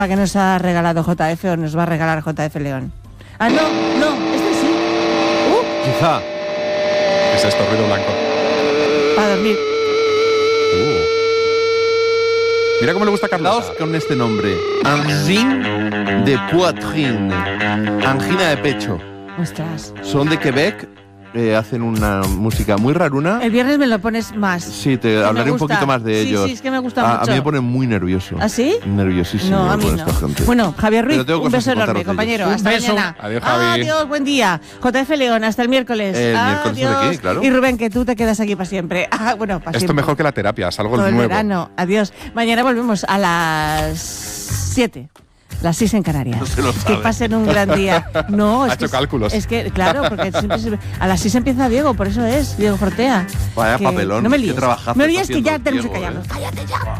que nos ha regalado JF o nos va a regalar JF León. Ah, no, este sí. Quizá. ¿Qué es esto? Ruido blanco. Para dormir. Mira cómo le gusta a Carlos. Daos con este nombre. Angine de poitrine. Angina de pecho. Ostras. Son de Quebec. Hacen una música muy raruna. El viernes me lo pones más. Sí, te hablaré un poquito más de ellos. Sí, es que me gusta mucho. A mí me pone muy nervioso. ¿Ah, sí? Nerviosísimo. No, a mí no. Bueno, Javier Ruiz, un beso enorme, compañero. Un hasta beso. mañana. Adiós, Javi. Adiós, buen día. JF León, hasta el miércoles. El miércoles Adiós. de aquí, claro. Y Rubén, que tú te quedas aquí para siempre. Bueno, para Esto siempre. mejor que la terapia, es algo Todo el nuevo. verano. Adiós. Mañana volvemos a las 7. Las 6 en Canarias. No se lo Que sabe. pasen un gran día. No, Ha hecho cálculos. Es que, claro, porque a las 6 empieza Diego, por eso es, Diego Fortea. Vaya Que papelón, No me qué líes. trabajazo No está líes que ya haciendo tenemos que Diego, callarnos. Cállate ya.